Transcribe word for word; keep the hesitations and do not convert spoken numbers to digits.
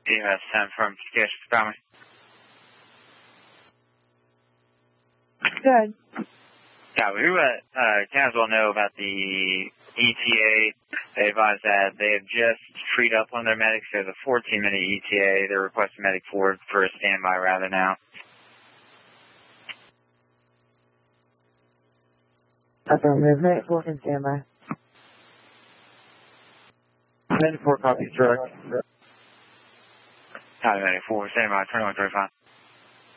E M S ten from Sketch Family. Good. Yeah, we let uh, Caswell know about the E T A. They advised that they have just freed up one of their medics. There's a fourteen minute E T A. They're requesting medic forward for a standby rather now. Affirmative. Medic forward and standby. Medic four, copy, direct. Copy, medic four, standby, twenty-one thirty-five.